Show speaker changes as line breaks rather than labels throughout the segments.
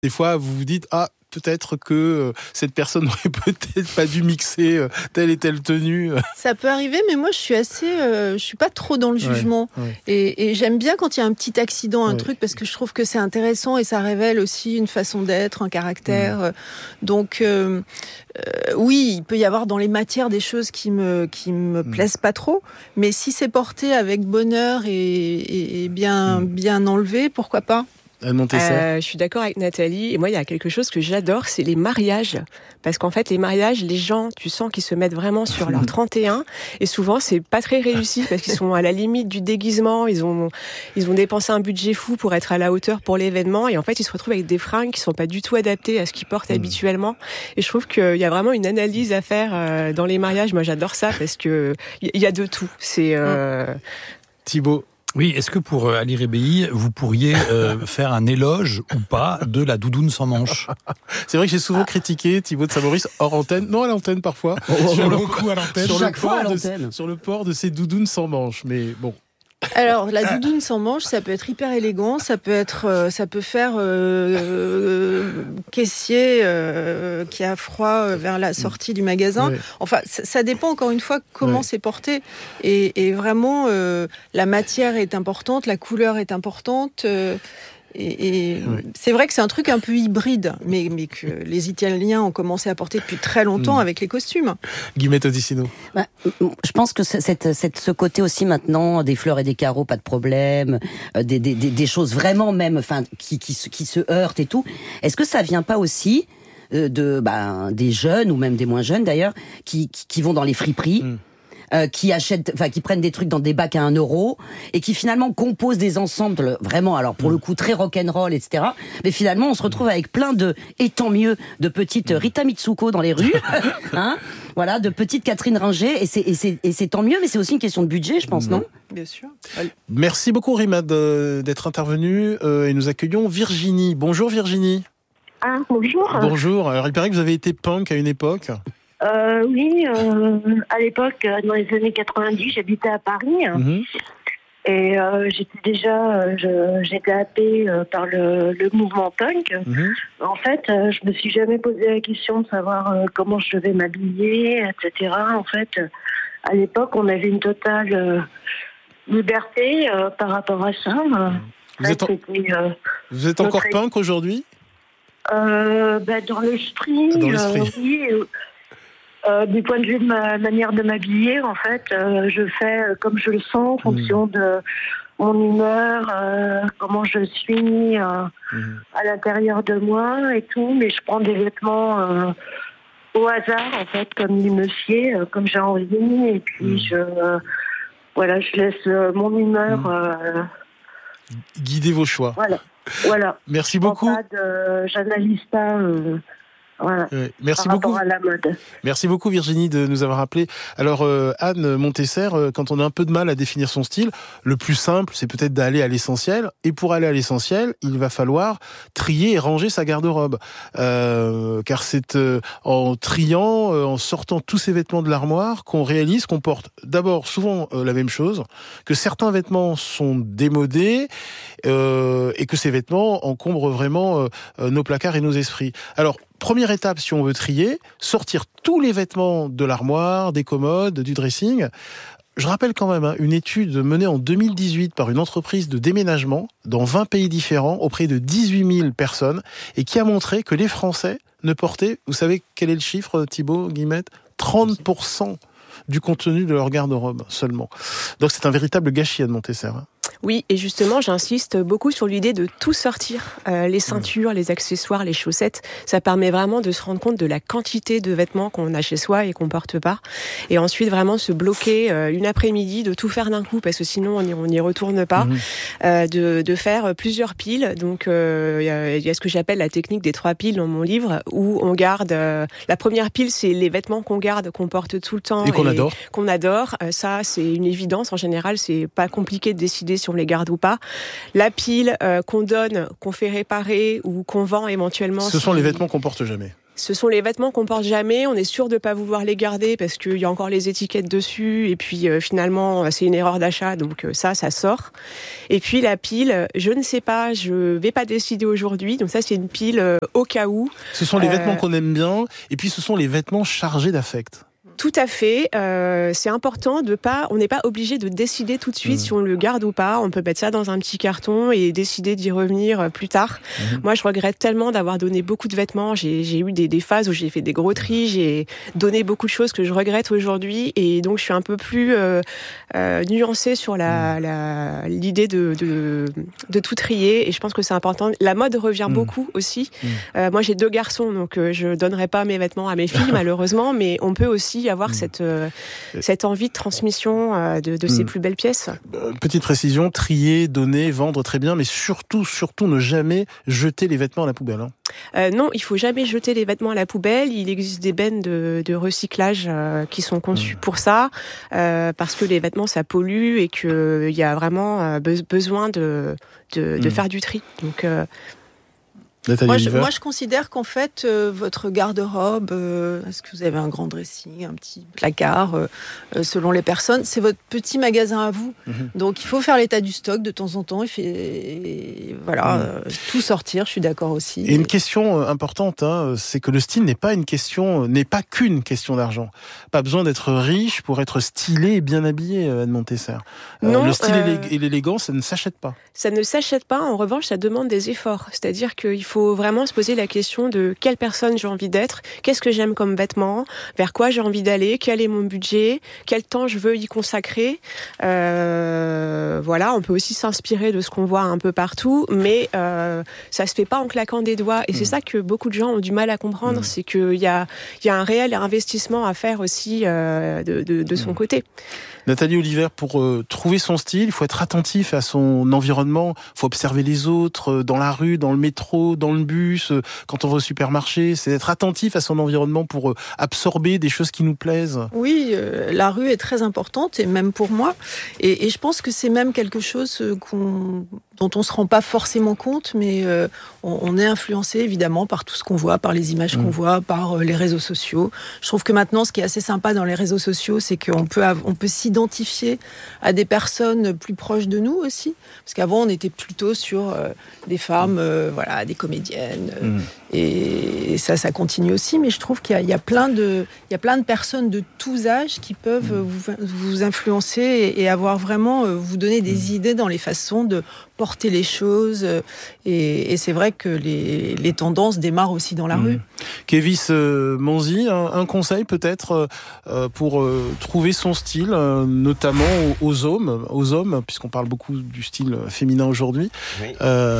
Des fois, vous vous dites, peut-être que cette personne n'aurait peut-être pas dû mixer telle et telle tenue.
Ça peut arriver, mais moi, je suis pas trop dans le jugement.
Ouais.
Et j'aime bien quand il y a un petit accident, un
Ouais.
truc, parce que je trouve que c'est intéressant et ça révèle aussi une façon d'être, un caractère. Donc, oui, il peut y avoir dans les matières des choses qui me plaisent pas trop, mais si c'est porté avec bonheur et bien enlevé, pourquoi pas?
Je suis d'accord avec Nathalie. Et moi, il y a quelque chose que j'adore, c'est les mariages. Parce qu'en fait, les mariages, les gens, tu sens qu'ils se mettent vraiment sur leur 31. Et souvent, c'est pas très réussi parce qu'ils sont à la limite du déguisement. Ils ont dépensé un budget fou pour être à la hauteur pour l'événement. Et en fait, ils se retrouvent avec des fringues qui sont pas du tout adaptées à ce qu'ils portent habituellement. Et je trouve qu'il y a vraiment une analyse à faire dans les mariages. Moi, j'adore ça parce que il y a de tout. C'est
Thibaut.
Oui, est-ce que pour Ali Rebéi, vous pourriez faire un éloge ou pas de la doudoune sans manches?
C'est vrai que j'ai souvent critiqué Thibaut de Saint-Maurice hors antenne, non à l'antenne parfois, sur le port de ces doudounes sans manches, mais bon.
Alors, la doudoune sans manches, ça peut être hyper élégant, ça peut faire caissier qui a froid vers la sortie du magasin. Ouais. Enfin, ça dépend encore une fois comment c'est porté. Et vraiment, la matière est importante, la couleur est importante. C'est vrai que c'est un truc un peu hybride, mais que les Italiens ont commencé à porter depuis très longtemps avec les costumes.
Guillemette Odissino.
Je pense que ce côté aussi maintenant des fleurs et des carreaux, pas de problème, des choses vraiment même, enfin qui se heurtent et tout. Est-ce que ça vient pas aussi des jeunes ou même des moins jeunes d'ailleurs qui vont dans les friperies? Qui prennent des trucs dans des bacs à 1 euro et qui finalement composent des ensembles vraiment, alors pour le coup très rock'n'roll, etc. Mais finalement, on se retrouve avec plein et tant mieux, de petites Rita Mitsuko dans les rues, hein, voilà, de petites Catherine Ringer, et c'est tant mieux, mais c'est aussi une question de budget, je pense, non?
Bien sûr.
Merci beaucoup, Rima, d'être intervenue, et nous accueillons Virginie. Bonjour, Virginie.
Bonjour.
Bonjour. Alors, il paraît que vous avez été punk à une époque.
Oui, à l'époque, dans les années 90, j'habitais à Paris. Et j'étais happée par le mouvement punk. En fait, je me suis jamais posé la question de savoir comment je devais m'habiller, etc. En fait, à l'époque, on avait une totale liberté par rapport à ça.
Vous êtes encore punk aujourd'hui?
Dans l'esprit, oui. Du point de vue de ma manière de m'habiller, en fait, je fais comme je le sens en fonction de mon humeur, comment je suis à l'intérieur de moi et tout. Mais je prends des vêtements au hasard, en fait, comme il me sied, comme j'ai envie. Et puis, je laisse mon humeur
guider vos choix.
Voilà.
Merci beaucoup.
J'analyse pas... Voilà.
Merci beaucoup.
À la mode.
Merci beaucoup Virginie de nous avoir appelé. Alors Anne Montesser, quand on a un peu de mal à définir son style, le plus simple, c'est peut-être d'aller à l'essentiel. Et pour aller à l'essentiel, il va falloir trier et ranger sa garde-robe, car c'est en triant, en sortant tous ces vêtements de l'armoire, qu'on réalise qu'on porte d'abord souvent la même chose, que certains vêtements sont démodés et que ces vêtements encombrent vraiment nos placards et nos esprits. Alors première étape, si on veut trier, sortir tous les vêtements de l'armoire, des commodes, du dressing. Je rappelle quand même une étude menée en 2018 par une entreprise de déménagement dans 20 pays différents auprès de 18 000 personnes et qui a montré que les Français ne portaient, vous savez quel est le chiffre, Thibaut, Guillemette ? 30% du contenu de leur garde-robe seulement. Donc c'est un véritable gâchis, Anne Montesser.
Oui, et justement, j'insiste beaucoup sur l'idée de tout sortir. Les ceintures, les accessoires, les chaussettes, ça permet vraiment de se rendre compte de la quantité de vêtements qu'on a chez soi et qu'on porte pas. Et ensuite, vraiment se bloquer une après-midi, de tout faire d'un coup, parce que sinon, on n'y retourne pas. De faire plusieurs piles. Donc, il y a ce que j'appelle la technique des 3 piles dans mon livre, où on garde... la première pile, c'est les vêtements qu'on garde, qu'on porte tout le temps.
Et qu'on
adore. Ça, c'est une évidence. En général, c'est pas compliqué de décider si on les garde ou pas. La pile qu'on donne, qu'on fait réparer ou qu'on vend éventuellement.
Ce sont les vêtements qu'on porte jamais.
Ce sont les vêtements qu'on porte jamais. On est sûr de pas vouloir les garder parce qu'il y a encore les étiquettes dessus. Et puis finalement, c'est une erreur d'achat. Donc ça sort. Et puis la pile, je ne sais pas. Je vais pas décider aujourd'hui. Donc ça, c'est une pile au cas où.
Ce sont les vêtements qu'on aime bien. Et puis ce sont les vêtements chargés d'affect.
Tout à fait. C'est important on n'est pas obligé de décider tout de suite si on le garde ou pas. On peut mettre ça dans un petit carton et décider d'y revenir plus tard. Moi, je regrette tellement d'avoir donné beaucoup de vêtements. J'ai eu des phases où j'ai fait des gros tris. J'ai donné beaucoup de choses que je regrette aujourd'hui. Et donc, je suis un peu plus nuancée sur l'idée de tout trier. Et je pense que c'est important. La mode revient beaucoup aussi. Moi, j'ai 2 garçons, donc je donnerai pas mes vêtements à mes filles, malheureusement. Mais on peut aussi avoir cette envie de transmission de ces plus belles pièces.
Petite précision, trier, donner, vendre, très bien, mais surtout ne jamais jeter les vêtements à la poubelle.
Non, il faut jamais jeter les vêtements à la poubelle. Il existe des bennes de recyclage qui sont conçues pour ça, parce que les vêtements, ça pollue et qu'il y a vraiment besoin de faire du tri. Donc...
Moi, je considère qu'en fait, votre garde-robe, est-ce que vous avez un grand dressing, un petit placard, selon les personnes, c'est votre petit magasin à vous. Donc, il faut faire l'état du stock de temps en temps et tout sortir, je suis d'accord aussi.
Et une question importante, c'est que le style n'est pas qu'une question d'argent. Pas besoin d'être riche pour être stylé et bien habillé, Anne Montesser. Non, le style et l'élégance, ça ne s'achète pas.
Ça ne s'achète pas, en revanche, ça demande des efforts. C'est-à-dire qu'il faut vraiment se poser la question de quelle personne j'ai envie d'être, qu'est-ce que j'aime comme vêtements, vers quoi j'ai envie d'aller, quel est mon budget, quel temps je veux y consacrer. On peut aussi s'inspirer de ce qu'on voit un peu partout, mais ça se fait pas en claquant des doigts. Et c'est ça que beaucoup de gens ont du mal à comprendre, c'est qu'il y a un réel investissement à faire aussi de son côté.
Nathalie Oliver, pour trouver son style, il faut être attentif à son environnement, il faut observer les autres, dans la rue, dans le métro, dans le bus, quand on va au supermarché, c'est être attentif à son environnement pour absorber des choses qui nous plaisent.
Oui, la rue est très importante, et même pour moi, et je pense que c'est même quelque chose dont on se rend pas forcément compte, mais on est influencé évidemment par tout ce qu'on voit, par les images qu'on voit, par les réseaux sociaux. Je trouve que maintenant, ce qui est assez sympa dans les réseaux sociaux, c'est qu'on peut s'identifier à des personnes plus proches de nous aussi, parce qu'avant on était plutôt sur des femmes, des comédiennes, et ça continue aussi. Mais je trouve qu'il y a plein de personnes de tous âges qui peuvent vous influencer et avoir vraiment vous donner des idées dans les façons de porter les choses, et c'est vrai que les tendances démarrent aussi dans la rue.
Kévis Manzi, un conseil peut-être pour trouver son style, notamment aux hommes, puisqu'on parle beaucoup du style féminin aujourd'hui.
Oui.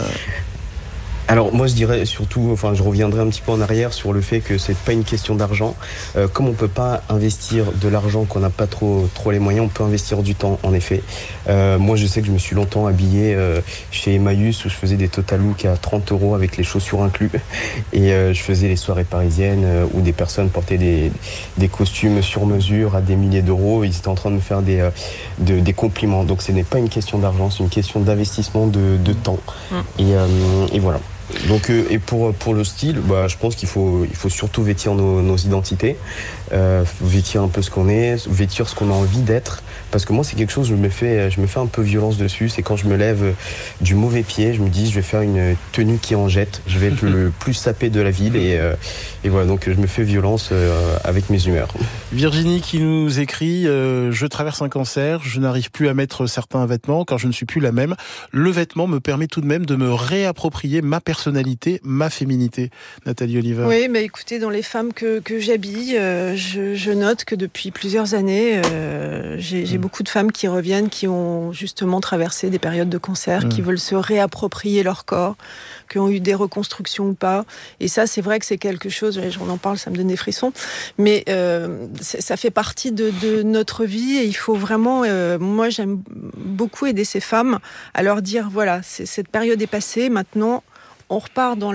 Alors moi je dirais surtout, je reviendrai un petit peu en arrière sur le fait que c'est pas une question d'argent. Comme on peut pas investir de l'argent, qu'on n'a pas trop les moyens, on peut investir du temps en effet. Moi je sais que je me suis longtemps habillé chez Emmaüs, où je faisais des total looks à 30 € avec les chaussures inclus, et je faisais les soirées parisiennes où des personnes portaient des costumes sur mesure à des milliers d'euros. Ils étaient en train de me faire des compliments. Donc ce n'est pas une question d'argent, c'est une question d'investissement de temps. Et voilà. Donc et pour le style, je pense qu'il faut surtout vêtir nos identités, vêtir un peu ce qu'on est, vêtir ce qu'on a envie d'être. Parce que moi c'est quelque chose, je me fais un peu violence dessus. C'est quand je me lève du mauvais pied, je me dis je vais faire une tenue qui en jette, je vais être le plus sapé de la ville, et voilà, donc je me fais violence avec mes humeurs.
Virginie qui nous écrit je traverse un cancer, je n'arrive plus à mettre certains vêtements car je ne suis plus la même. Le vêtement me permet tout de même de me réapproprier ma personnalité, ma féminité. Nathalie Oliver.
Oui, mais écoutez, dans les femmes que j'habille, je note que depuis plusieurs années, j'ai beaucoup de femmes qui reviennent, qui ont justement traversé des périodes de cancer, qui veulent se réapproprier leur corps, qui ont eu des reconstructions ou pas. Et ça, c'est vrai que c'est quelque chose, j'en en parle, ça me donne des frissons, mais ça fait partie de notre vie, et il faut vraiment, moi j'aime beaucoup aider ces femmes à leur dire, voilà, cette période est passée, maintenant on repart dans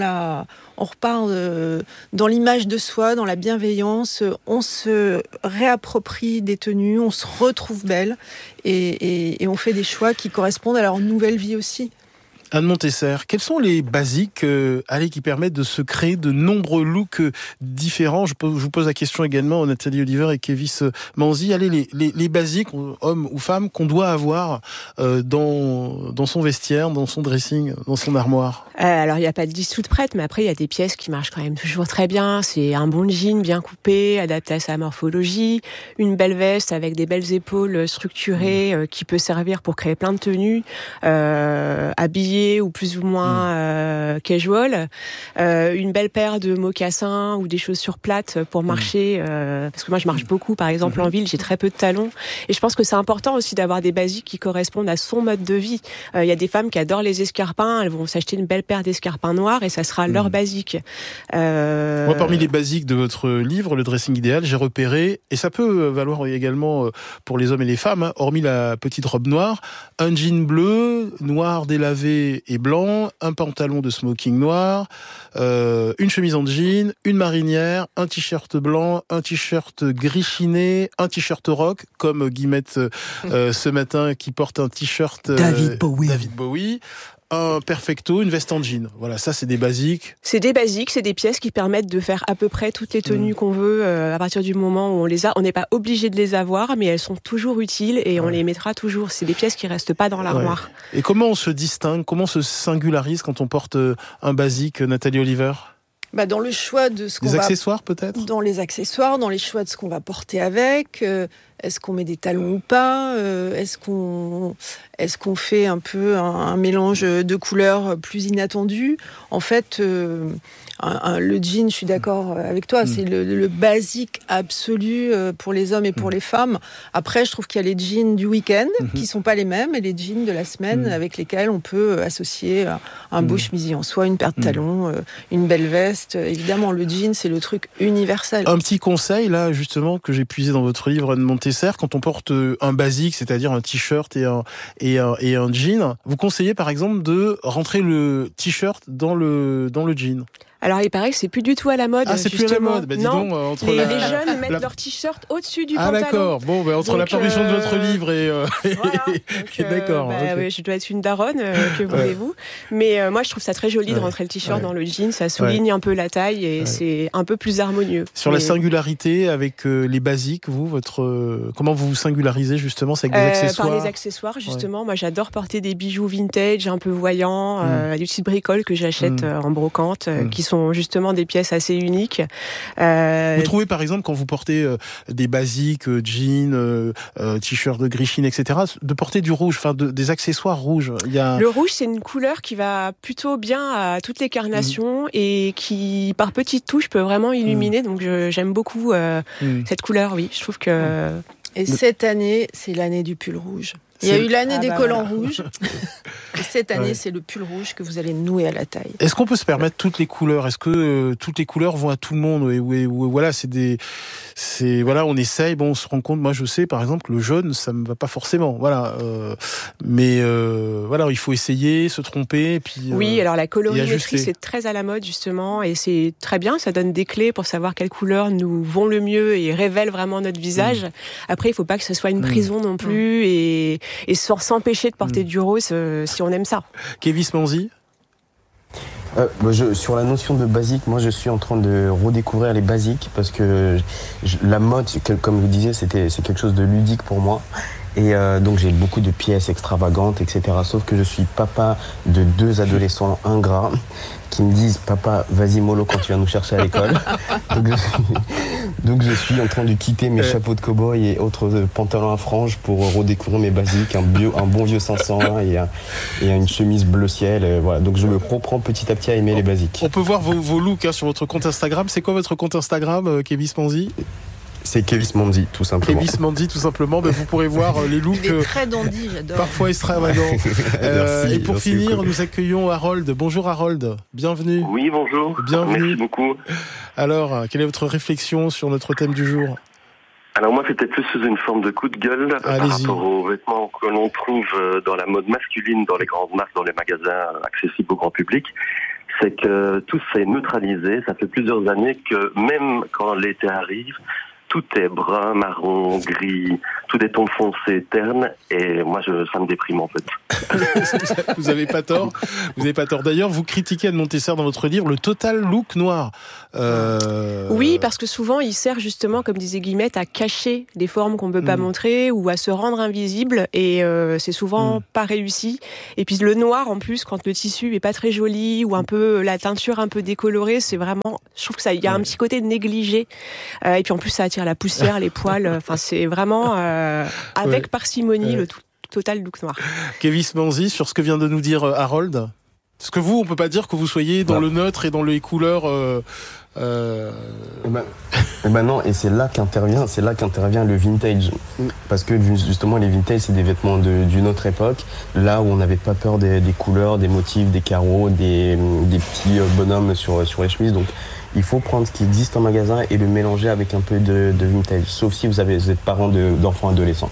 l'image de soi, dans la bienveillance, on se réapproprie des tenues, on se retrouve belle, et on fait des choix qui correspondent à leur nouvelle vie aussi.
Anne Montesser, quels sont les basiques qui permettent de se créer de nombreux looks différents? Je vous pose la question également à Nathalie Oliver et Kévis Manzi. Allez, les basiques, hommes ou femmes, qu'on doit avoir dans son vestiaire, dans son dressing, dans son armoire.
Alors, il n'y a pas de liste toute prête, mais après, il y a des pièces qui marchent quand même toujours très bien. C'est un bon jean bien coupé, adapté à sa morphologie, une belle veste avec des belles épaules structurées qui peut servir pour créer plein de tenues, habillées ou plus ou moins casual, une belle paire de mocassins ou des chaussures plates pour marcher, parce que moi je marche beaucoup par exemple en ville, j'ai très peu de talons, et je pense que c'est important aussi d'avoir des basiques qui correspondent à son mode de vie. Il y a des femmes qui adorent les escarpins, elles vont s'acheter une belle paire d'escarpins noirs et ça sera leur basique.
Moi, parmi les basiques de votre livre, Le dressing idéal, j'ai repéré, et ça peut valoir également pour les hommes et les femmes, hormis la petite robe noire, un jean bleu, noir délavé et blanc, un pantalon de smoking noir, une chemise en jean, une marinière, un t-shirt blanc, un t-shirt gris chiné, un t-shirt rock, comme Guillemette ce matin qui porte un t-shirt David Bowie. Un perfecto, une veste en jean. Voilà, ça c'est des basiques.
C'est des basiques, c'est des pièces qui permettent de faire à peu près toutes les tenues qu'on veut à partir du moment où on les a. On n'est pas obligé de les avoir, mais elles sont toujours utiles et on les mettra toujours. C'est des pièces qui restent pas dans l'armoire.
Et comment on se distingue, comment on se singularise quand on porte un basique, Nathalie Oliver ?
Dans le choix de ce qu'on
Des accessoires peut-être ?
Dans les accessoires, dans les choix de ce qu'on va porter avec. Est-ce qu'on met des talons ou pas ? Est-ce qu'on fait un peu un mélange de couleurs plus inattendu ? En fait, le jean, je suis d'accord avec toi, c'est le basique absolu pour les hommes et pour les femmes. Après, je trouve qu'il y a les jeans du week-end qui sont pas les mêmes et les jeans de la semaine avec lesquels on peut associer un beau chemisier en soie, une paire de talons, une belle veste. Évidemment, le jean, c'est le truc universel.
Un petit conseil, là, justement, que j'ai puisé dans votre livre, Anne Montesser, quand on porte un basique, c'est-à-dire un t-shirt et un jean, vous conseillez, par exemple, de rentrer le t-shirt dans le jean.
Alors, il paraît que c'est plus du tout à la mode.
Ah, c'est plus à la mode. Dis donc, entre
les jeunes mettent leur t-shirt au-dessus du pantalon.
Ah, d'accord. Bon, entre la parution de votre livre et... d'accord.
Oui, je dois être une daronne, que voulez-vous. Mais moi, je trouve ça très joli de rentrer le t-shirt dans le jean. Ça souligne un peu la taille et c'est un peu plus harmonieux.
Sur la singularité avec les basiques, comment vous vous singularisez, justement, c'est avec des accessoires?
Par les accessoires, justement. Moi, j'adore porter des bijoux vintage, un peu voyants, des petites bricoles que j'achète en brocante, qui sont justement des pièces assez uniques.
Vous trouvez par exemple quand vous portez des basiques, jeans, t-shirts de gris chine, etc., de porter du rouge, des accessoires rouges.
Le rouge, c'est une couleur qui va plutôt bien à toutes les carnations et qui, par petites touches, peut vraiment illuminer. Donc j'aime beaucoup cette couleur, oui. Je trouve que...
Et cette année, c'est l'année du pull rouge. Il y a eu l'année des collants rouges. Et cette année, c'est le pull rouge que vous allez nouer à la taille.
Est-ce qu'on peut se permettre toutes les couleurs ? Est-ce que toutes les couleurs vont à tout le monde ? Voilà, on essaye. Bon, on se rend compte. Moi, je sais, par exemple, le jaune, ça me va pas forcément. Voilà. Mais il faut essayer, se tromper, et puis.
Oui, alors la colorimétrie, c'est très à la mode justement, et c'est très bien. Ça donne des clés pour savoir quelles couleurs nous vont le mieux et révèlent vraiment notre visage. Après, il faut pas que ce soit une prison non plus et sans s'empêcher de porter du rose si on aime ça.
Kévis Manzi ?
Sur la notion de basique, moi je suis en train de redécouvrir les basiques parce que la mode, comme vous disiez, c'est quelque chose de ludique pour moi. Et donc j'ai beaucoup de pièces extravagantes, etc. Sauf que je suis papa de 2 adolescents ingrats qui me disent « Papa, vas-y mollo quand tu viens nous chercher à l'école ». Donc je suis en train de quitter mes chapeaux de cow-boy et autres pantalons à franges pour redécouvrir mes basiques, un bon vieux 500 et une chemise bleu ciel. Voilà. Donc je me reprends petit à petit à aimer les basiques.
On peut voir vos looks sur votre compte Instagram. C'est quoi votre compte Instagram, Kévis Manzi ?
C'est Kévis Manzi, tout simplement.
Kévis Manzi, tout simplement. Vous pourrez voir les looks.
Il est très dandy, j'adore.
Parfois extravagants.
Merci,
et pour finir,
beaucoup.
Nous accueillons Harold. Bonjour Harold, bienvenue.
Oui, bonjour.
Bienvenue.
Merci beaucoup.
Alors, quelle est votre réflexion sur notre thème du jour ?
Alors moi, c'était plus sous une forme de coup de gueule par rapport aux vêtements que l'on trouve dans la mode masculine, dans les grandes marques, dans les magasins accessibles au grand public. C'est que tout s'est neutralisé. Ça fait plusieurs années que même quand l'été arrive, tout est brun, marron, gris, tout des tons foncés, ternes, et moi, ça me déprime en fait.
Vous avez pas tort. Vous avez pas tort. D'ailleurs, vous critiquez Anne Montesser dans votre livre le total look noir.
Oui, parce que souvent, il sert justement, comme disait Guillemette, à cacher des formes qu'on ne peut pas montrer ou à se rendre invisible, et c'est souvent pas réussi. Et puis le noir, en plus, quand le tissu est pas très joli ou un peu la teinture un peu décolorée, c'est vraiment, je trouve que ça, il y a un petit côté négligé. Et puis en plus, ça attire la poussière, les poils. Enfin, c'est vraiment avec parcimonie le total look noir.
Kevin Manzi, sur ce que vient de nous dire Harold. Parce que vous, on peut pas dire que vous soyez dans le neutre et dans les couleurs.
Non, et c'est là qu'intervient le vintage, parce que justement les vintage, c'est des vêtements d'une autre époque, là où on n'avait pas peur des couleurs, des motifs, des carreaux, des petits bonhommes sur les chemises. Donc il faut prendre ce qui existe en magasin et le mélanger avec un peu de vintage, sauf si vous êtes parent d'enfants adolescents.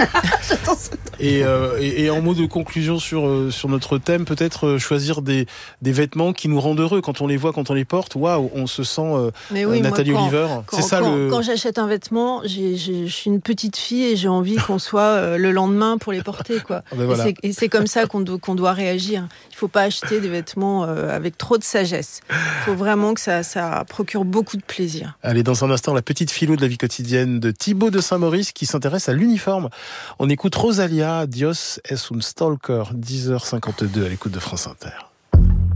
Et en mot de conclusion sur notre thème, peut-être choisir des vêtements qui nous rendent heureux quand on les voit, quand on les porte. Waouh, on se sent Nathalie Oliver.
Quand j'achète un vêtement, je suis une petite fille et j'ai envie qu'on soit le lendemain pour les porter, quoi. Voilà. Et c'est comme ça qu'on doit réagir. Il faut pas acheter des vêtements avec trop de sagesse. Il faut vraiment que ça procure beaucoup de plaisir.
Allez, dans un instant, la petite philo de la vie quotidienne de Thibaut de Saint-Maurice qui s'intéresse à l'uniforme. On écoute Rosalia, Dios es un stalker, 10h52 à l'écoute de France Inter.